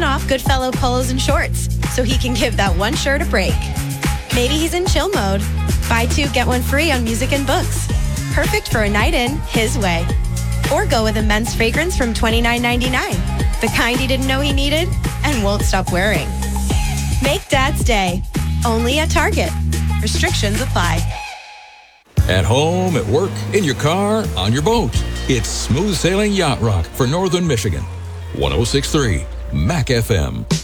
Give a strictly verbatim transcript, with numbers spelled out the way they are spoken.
off Goodfellow polos and shorts so he can give that one shirt a break. Maybe he's in chill mode. Buy two, get one free on music and books. Perfect for a night in, his way. Or go with a men's fragrance from twenty-nine ninety-nine, the kind he didn't know he needed and won't stop wearing. Make Dad's Day. Only at Target. Restrictions apply. At home, at work, in your car, on your boat. It's Smooth Sailing Yacht Rock for Northern Michigan. one oh six point three M A C F M.